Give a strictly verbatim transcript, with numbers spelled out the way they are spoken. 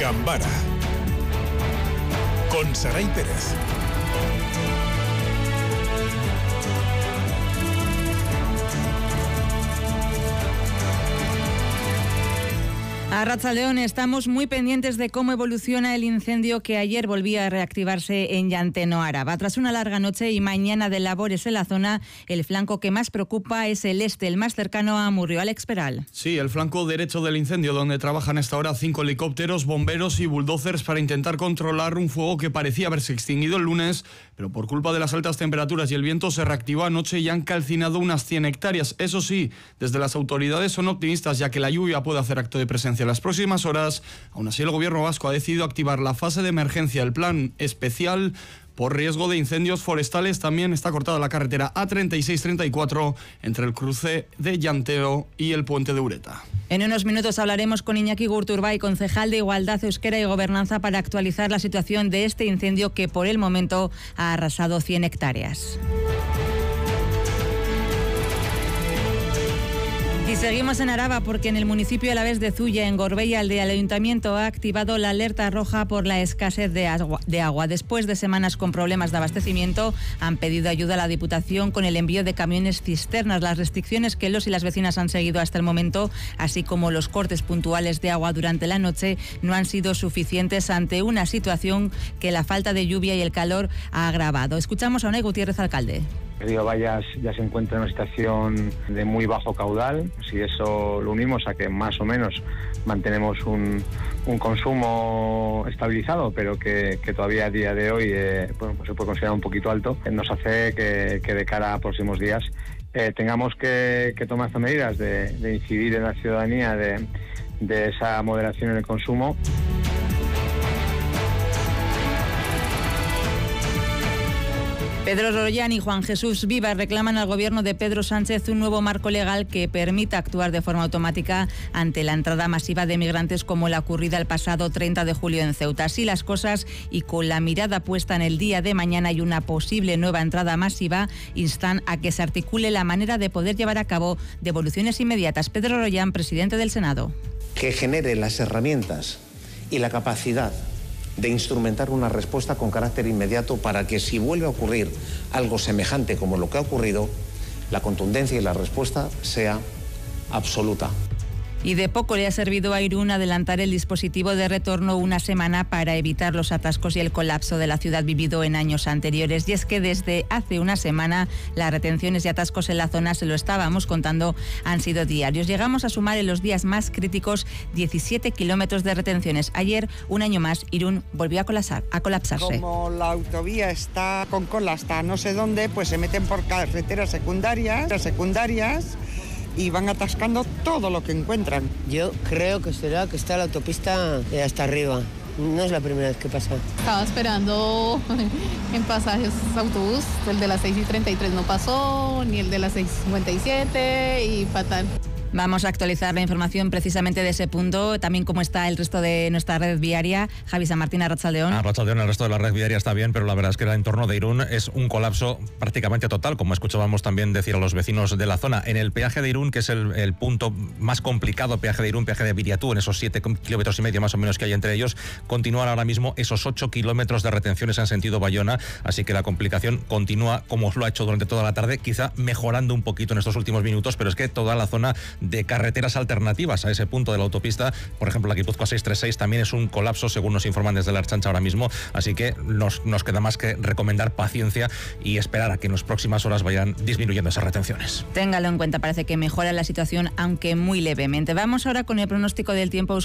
Gambara con Saray Pérez. A Arratsaldeón, estamos muy pendientes de cómo evoluciona el incendio que ayer volvía a reactivarse en Llanteno Araba. Tras una larga noche y mañana de labores en la zona, el flanco que más preocupa es el este, el más cercano a Amurrio. Alex Peral. Sí, el flanco derecho del incendio, donde trabajan hasta ahora cinco helicópteros, bomberos y bulldozers para intentar controlar un fuego que parecía haberse extinguido el lunes, pero por culpa de las altas temperaturas y el viento se reactivó anoche y han calcinado unas cien hectáreas. Eso sí, desde las autoridades son optimistas, ya que la lluvia puede hacer acto de presencia en las próximas horas. Aún así, el gobierno vasco ha decidido activar la fase de emergencia, el plan especial por riesgo de incendios forestales. También está cortada la carretera A treinta y seis treinta y cuatro entre el cruce de Llanteo y el puente de Ureta. En unos minutos hablaremos con Iñaki Gurturbay, concejal de Igualdad, Euskera y Gobernanza, para actualizar la situación de este incendio que por el momento ha arrasado cien hectáreas. Y seguimos en Araba porque en el municipio alavés de Zuya, en Gorbeialde, el ayuntamiento ha activado la alerta roja por la escasez de agua, de agua. Después de semanas con problemas de abastecimiento, han pedido ayuda a la Diputación con el envío de camiones cisternas. Las restricciones que los y las vecinas han seguido hasta el momento, así como los cortes puntuales de agua durante la noche, no han sido suficientes ante una situación que la falta de lluvia y el calor ha agravado. Escuchamos a Unai Gutiérrez, alcalde. El río Bayas ya se encuentra en una situación de muy bajo caudal. Si eso lo unimos a que más o menos mantenemos un, un consumo estabilizado, pero que, que todavía a día de hoy eh, bueno, pues se puede considerar un poquito alto, nos hace que, que de cara a próximos días eh, tengamos que, que tomar estas medidas de, de incidir en la ciudadanía de, de esa moderación en el consumo. Pedro Rollán y Juan Jesús Vivas reclaman al gobierno de Pedro Sánchez un nuevo marco legal que permita actuar de forma automática ante la entrada masiva de migrantes como la ocurrida el pasado treinta de julio en Ceuta. Así las cosas, y con la mirada puesta en el día de mañana y una posible nueva entrada masiva, instan a que se articule la manera de poder llevar a cabo devoluciones inmediatas. Pedro Rollán, presidente del Senado. Que genere las herramientas y la capacidad de instrumentar una respuesta con carácter inmediato para que, si vuelve a ocurrir algo semejante como lo que ha ocurrido, la contundencia y la respuesta sea absoluta. Y de poco le ha servido a Irún adelantar el dispositivo de retorno una semana para evitar los atascos y el colapso de la ciudad vivido en años anteriores. Y es que desde hace una semana las retenciones y atascos en la zona, se lo estábamos contando, han sido diarios. Llegamos a sumar en los días más críticos diecisiete kilómetros de retenciones. Ayer, un año más, Irún volvió a colapsar, a colapsarse. Como la autovía está con cola hasta no sé dónde, pues se meten por carreteras secundarias, secundarias y van atascando todo lo que encuentran. Yo creo que será que está la autopista hasta arriba. No es la primera vez que pasa. Estaba esperando en pasajes autobús, el de las seis y treinta y tres no pasó, ni el de las seis y cincuenta y siete, y fatal. Vamos a actualizar la información precisamente de ese punto, también cómo está el resto de nuestra red viaria. Javi San Martín, Arratsaldeón. Arratsaldeón, el resto de la red viaria está bien, pero la verdad es que el entorno de Irún es un colapso prácticamente total, como escuchábamos también decir a los vecinos de la zona. En el peaje de Irún, que es el, el punto más complicado, peaje de Irún, peaje de Viriatú, en esos siete kilómetros y medio más o menos que hay entre ellos, continúan ahora mismo esos ocho kilómetros de retenciones en sentido Bayona, así que la complicación continúa como lo ha hecho durante toda la tarde, quizá mejorando un poquito en estos últimos minutos, pero es que toda la zona de carreteras alternativas a ese punto de la autopista, por ejemplo la Guipúzcoa seiscientos treinta y seis, también es un colapso, según nos informan desde la Ertzaintza ahora mismo, así que nos, nos queda más que recomendar paciencia y esperar a que en las próximas horas vayan disminuyendo esas retenciones. Téngalo en cuenta, parece que mejora la situación, aunque muy levemente. Vamos ahora con el pronóstico del tiempo.